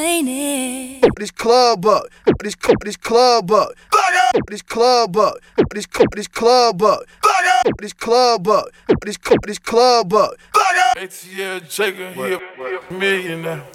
This club up, this club up, this club up, this club up, this club up, this club up. ATL Jacob, he a millionaire.